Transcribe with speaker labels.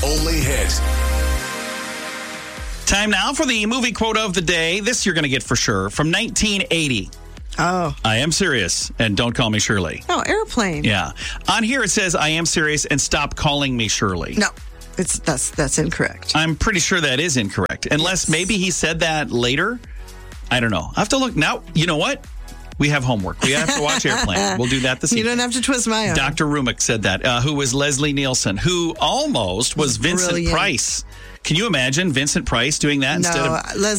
Speaker 1: only hit.
Speaker 2: Time now for the movie quote of the day. This you're going to get for sure. From 1980.
Speaker 3: Oh.
Speaker 2: I am serious, and don't call me Shirley.
Speaker 3: Oh, Airplane.
Speaker 2: Yeah. On here it says, I am serious, and stop calling me Shirley.
Speaker 3: No, that's incorrect.
Speaker 2: I'm pretty sure that is incorrect. Unless maybe he said that later. I don't know. I have to look. Now, you know what? We have homework. We have to watch Airplane. We'll do that this evening.
Speaker 3: You don't have to twist my arm.
Speaker 2: Dr. Rumick said that, who was Leslie Nielsen, who almost was Vincent
Speaker 3: Brilliant.
Speaker 2: Price. Can you imagine Vincent Price doing that instead of...